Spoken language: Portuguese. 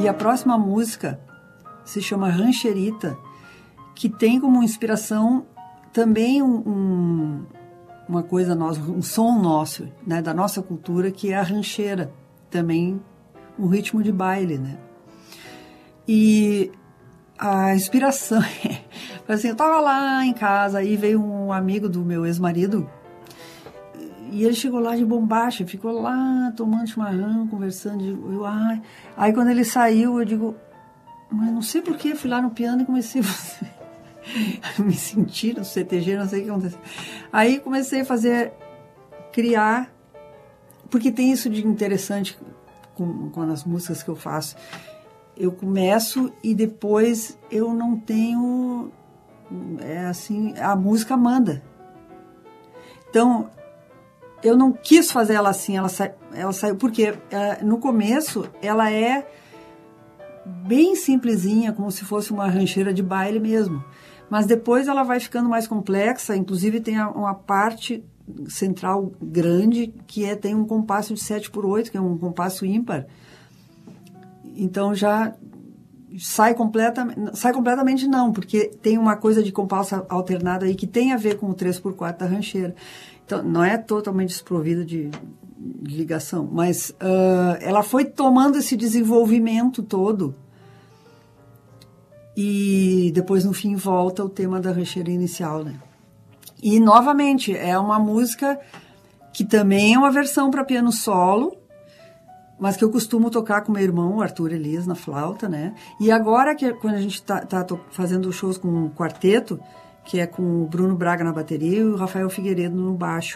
E a próxima música se chama Rancherita, que tem como inspiração também uma coisa nossa, um som nosso, né, da nossa cultura, que é a rancheira, também um ritmo de baile, né? E a inspiração assim, eu estava lá em casa, aí veio um amigo do meu ex-marido e ele chegou lá de bombacha, ficou lá tomando chimarrão, conversando, aí quando ele saiu, eu digo, mas não sei porquê, fui lá no piano e comecei a me sentir no CTG, não sei o que aconteceu. Aí comecei a criar, porque tem isso de interessante com as músicas que eu faço. Eu começo e depois eu não tenho, assim, a música manda. Então, eu não quis fazer ela assim, ela saiu, porque no começo ela é bem simplesinha, como se fosse uma rancheira de baile mesmo. Mas depois ela vai ficando mais complexa, inclusive tem uma parte central grande, que tem um compasso de 7/8, que é um compasso ímpar. Então já sai completamente não, porque tem uma coisa de compasso alternado aí que tem a ver com o 3/4 da rancheira. Então não é totalmente desprovida de ligação, mas ela foi tomando esse desenvolvimento todo e depois no fim volta o tema da rancheira inicial, né? E novamente é uma música que também é uma versão para piano solo, mas que eu costumo tocar com meu irmão, o Arthur Elias, na flauta, né? E agora, quando a gente tá fazendo shows com um quarteto, que é com o Bruno Braga na bateria e o Rafael Figueiredo no baixo.